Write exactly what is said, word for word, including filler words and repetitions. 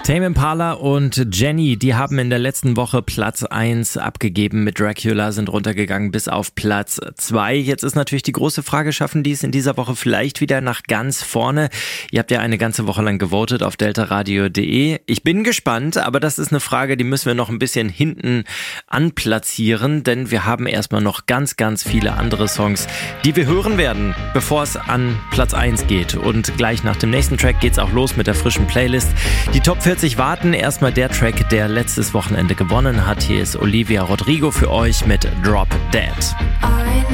Tame Impala und Jenny, die haben in der letzten Woche Platz eins abgegeben mit Dracula, sind runtergegangen bis auf Platz zwei. Jetzt ist natürlich die große Frage, schaffen die es in dieser Woche vielleicht wieder nach ganz vorne? Ihr habt ja eine ganze Woche lang gewotet auf deltaradio punkt de. Ich bin gespannt, aber das ist eine Frage, die müssen wir noch ein bisschen hinten anplatzieren, denn wir haben erstmal noch ganz, ganz viele andere Songs, die wir hören werden, bevor es an Platz eins geht. Und gleich nach dem nächsten Track geht's auch los mit der frischen Playlist. Die Top vierzig warten. Erstmal der Track, der letztes Wochenende gewonnen hat. Hier ist Olivia Rodrigo für euch mit Drop Dead.